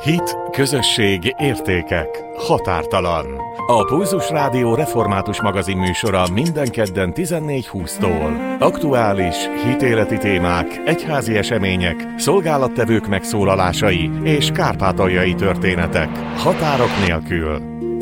Hit, közösség, értékek, határtalan. A Pulzus Rádió református magazin műsora minden kedden 14:20-tól. Aktuális, hitéleti témák, egyházi események, szolgálattevők megszólalásai és kárpátaljai történetek. Határok nélkül.